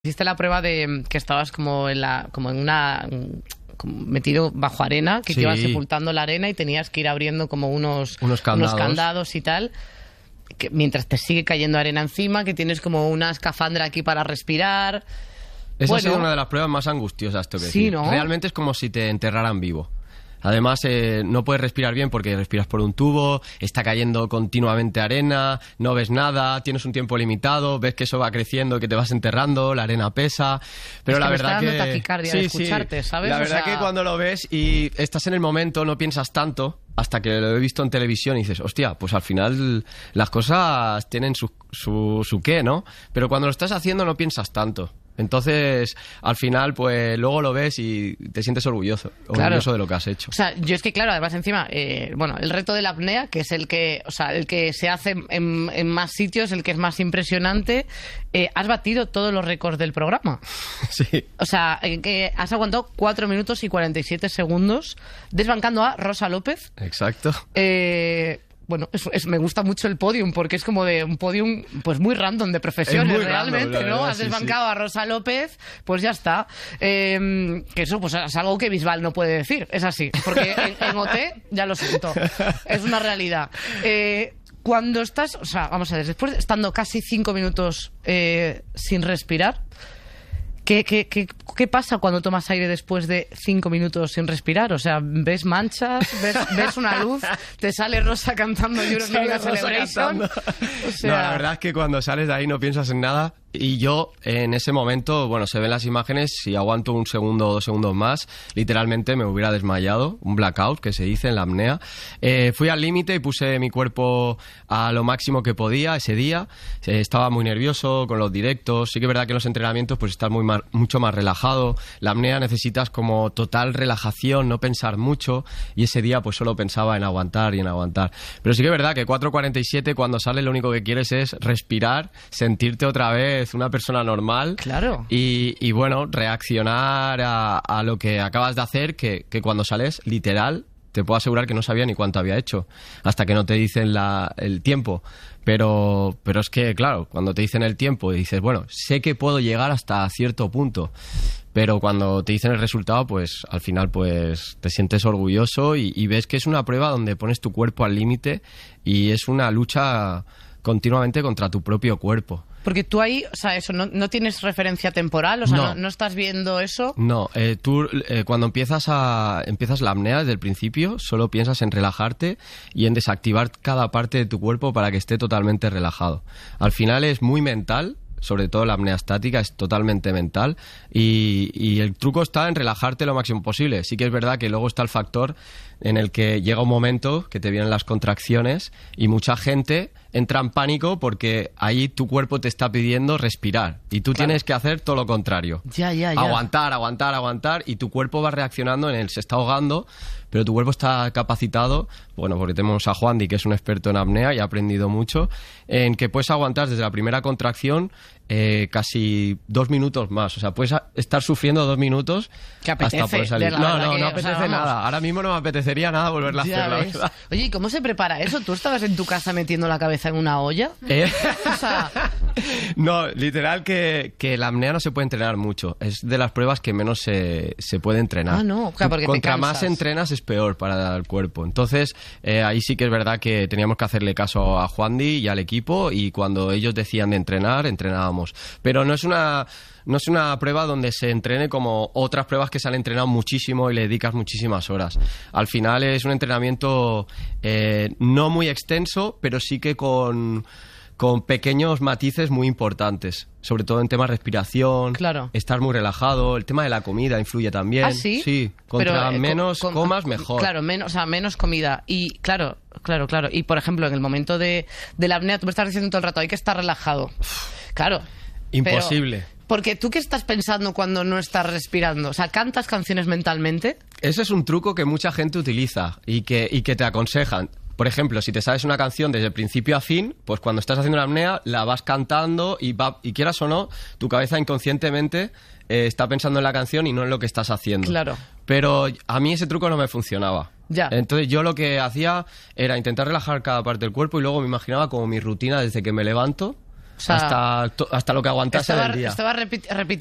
Hiciste la prueba de que estabas como en una como metido bajo arena, que te ibas sepultando la arena y tenías que ir abriendo como unos candados y tal, que mientras te sigue cayendo arena encima, que tienes como una escafandra aquí para respirar. Esa ha sido una de las pruebas más angustiosas, tengo que decir. ¿No? Realmente es como si te enterraran vivo. Además, no puedes respirar bien porque respiras por un tubo, está cayendo continuamente arena, no ves nada, tienes un tiempo limitado, ves que eso va creciendo, que te vas enterrando, la arena pesa, pero la verdad que... me está dando taquicardia de escucharte, ¿sabes? La verdad que cuando lo ves y estás en el momento no piensas tanto hasta que lo he visto en televisión y dices, hostia, pues al final las cosas tienen su qué, ¿no? Pero cuando lo estás haciendo no piensas tanto. Entonces, al final, pues luego lo ves y te sientes orgulloso de lo que has hecho. O sea, yo es que, claro, además encima, el reto de la apnea, que es el que se hace en más sitios, el que es más impresionante, has batido todos los récords del programa. Sí. O sea, que has aguantado 4 minutos y 47 segundos desbancando a Rosa López. Exacto. Bueno, me gusta mucho el podium, porque es como de un podium pues muy random de profesiones, realmente, random, ¿no? Has desbancado a Rosa López, pues ya está. Que eso pues es algo que Bisbal no puede decir, es así. Porque en OT, ya lo siento, es una realidad. Cuando estás, o sea, vamos a ver, después estando casi 5 minutos sin respirar, ¿Qué pasa cuando tomas aire después de 5 minutos sin respirar? O sea, ¿ves manchas? ¿Ves una luz? ¿Te sale Rosa cantando Europe Celebration? O sea... No, la verdad es que cuando sales de ahí no piensas en nada. Y yo, en ese momento, bueno, se ven las imágenes, si aguanto 1 segundo o 2 segundos más, literalmente me hubiera desmayado, un blackout, que se dice en la apnea. Fui al límite y puse mi cuerpo a lo máximo que podía ese día. Estaba muy nervioso con los directos. Sí que es verdad que en los entrenamientos pues estás mucho más relajado. La apnea necesitas como total relajación, no pensar mucho. Y ese día pues solo pensaba en aguantar y en aguantar. Pero sí que es verdad que 4:47, cuando sales, lo único que quieres es respirar, sentirte otra vez una persona normal. Claro. Y bueno, reaccionar a lo que acabas de hacer, que cuando sales, literal, te puedo asegurar que no sabía ni cuánto había hecho, hasta que no te dicen el tiempo. Pero es que, claro, cuando te dicen el tiempo y dices, bueno, sé que puedo llegar hasta cierto punto, pero cuando te dicen el resultado, pues al final pues te sientes orgulloso y ves que es una prueba donde pones tu cuerpo al límite y es una lucha continuamente contra tu propio cuerpo. Porque tú ahí, o sea, eso, no tienes referencia temporal, o sea, no estás viendo eso. No, tú cuando empiezas la apnea desde el principio, solo piensas en relajarte y en desactivar cada parte de tu cuerpo para que esté totalmente relajado. Al final es muy mental. Sobre todo la apnea estática es totalmente mental y el truco está en relajarte lo máximo posible. Sí que es verdad que luego está el factor en el que llega un momento que te vienen las contracciones y mucha gente entra en pánico porque ahí tu cuerpo te está pidiendo respirar y tú tienes que hacer todo lo contrario. Ya. Aguantar y tu cuerpo va reaccionando se está ahogando, pero tu cuerpo está capacitado, bueno, porque tenemos a Juandi, que es un experto en apnea y ha aprendido mucho, en que puedes aguantar desde la primera contracción casi 2 minutos más. O sea, puedes estar sufriendo 2 minutos hasta poder salir. No apetece nada. Ahora mismo no me apetecería nada volverla a hacer, la verdad. Oye, ¿y cómo se prepara eso? ¿Tú estabas en tu casa metiendo la cabeza en una olla? O sea... No, literal que la apnea no se puede entrenar mucho. Es de las pruebas que menos se puede entrenar. Ah, no, claro, porque contra más entrenas es peor para el cuerpo. Entonces, ahí sí que es verdad que teníamos que hacerle caso a Juandi y al equipo, y cuando ellos decían de entrenar, entrenábamos. Pero no es una prueba donde se entrene como otras pruebas que se han entrenado muchísimo y le dedicas muchísimas horas. Al final es un entrenamiento no muy extenso, pero sí que con pequeños matices muy importantes, sobre todo en temas de respiración, estar muy relajado, el tema de la comida influye también. ¿Ah, sí? Sí, menos comas, mejor. Claro, menos comida. Y claro. Y por ejemplo, en el momento de la apnea, tú me estás diciendo todo el rato, hay que estar relajado. Claro. Imposible. Porque ¿tú qué estás pensando cuando no estás respirando? O sea, ¿cantas canciones mentalmente? Ese es un truco que mucha gente utiliza y que te aconsejan. Por ejemplo, si te sabes una canción desde principio a fin, pues cuando estás haciendo la apnea la vas cantando y quieras o no, tu cabeza inconscientemente está pensando en la canción y no en lo que estás haciendo. Claro. Pero a mí ese truco no me funcionaba. Ya. Entonces yo lo que hacía era intentar relajar cada parte del cuerpo y luego me imaginaba como mi rutina desde que me levanto O sea, hasta lo que aguantase del día. Estaba repitiendo